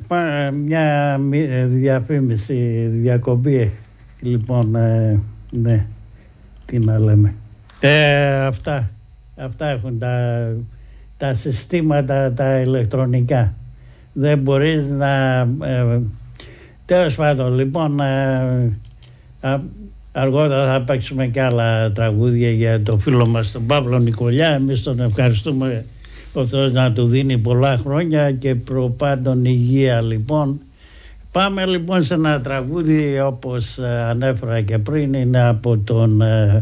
Μια διαφήμιση, διακοπή. Λοιπόν, ναι, τι να λέμε. Αυτά έχουν τα συστήματα τα ηλεκτρονικά. Δεν μπορείς να... τέλος πάντων, λοιπόν, αργότερα θα παίξουμε και άλλα τραγούδια για το φίλο μας τον Παύλο Νικολιά. Εμείς τον ευχαριστούμε, ο Θεός να του δίνει πολλά χρόνια και προπάντων υγεία. Λοιπόν, πάμε λοιπόν σε ένα τραγούδι, όπως ανέφερα και πριν, είναι από τον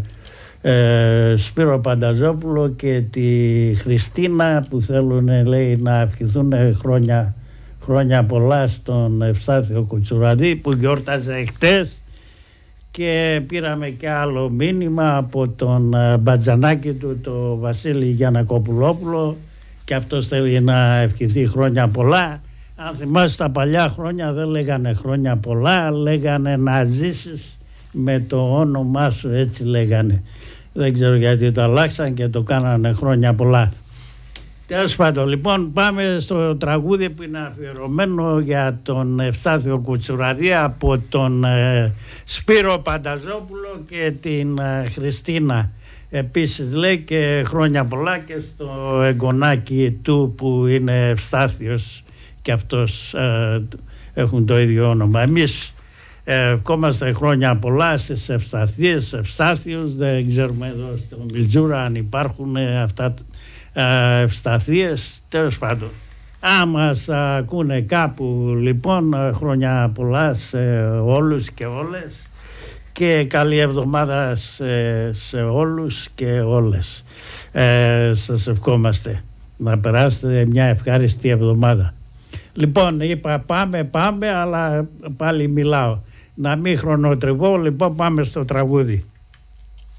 Σπύρο Πανταζόπουλο και τη Χριστίνα, που θέλουν, λέει, να ευχηθούν χρόνια πολλά στον Ευστάθιο Κουτσουραδί που γιόρταζε χτες. Και πήραμε και άλλο μήνυμα από τον μπατζανάκι του, το Βασίλη Γιαννακοπουλόπουλο, και αυτός θέλει να ευχηθεί χρόνια πολλά. Αν θυμάσαι, τα παλιά χρόνια δεν λέγανε χρόνια πολλά, λέγανε να ζήσεις με το όνομά σου, έτσι λέγανε. Δεν ξέρω γιατί το αλλάξαν και το κάνανε χρόνια πολλά. Τέλος πάντων, λοιπόν, πάμε στο τραγούδι που είναι αφιερωμένο για τον Ευστάθιο Κουτσουραδί από τον Σπύρο Πανταζόπουλο και την Χριστίνα. Επίσης λέει και χρόνια πολλά και στο εγγονάκι του που είναι Ευστάθιος, και αυτός έχουν το ίδιο όνομα. Εμείς ευχόμαστε χρόνια πολλά στις Ευσταθίες, Ευστάθιους. Δεν ξέρουμε εδώ στο Μιτζούρα αν υπάρχουν αυτά Ευσταθίες. Τέλος πάντων, μας ακούνε κάπου, λοιπόν, χρόνια πολλά σε όλους και όλες και καλή εβδομάδα σε όλους και όλες. Σας ευχόμαστε να περάσετε μια ευχάριστη εβδομάδα. Λοιπόν, είπα πάμε, αλλά πάλι μιλάω. Να μην χρονοτριβώ, λοιπόν, πάμε στο τραγούδι.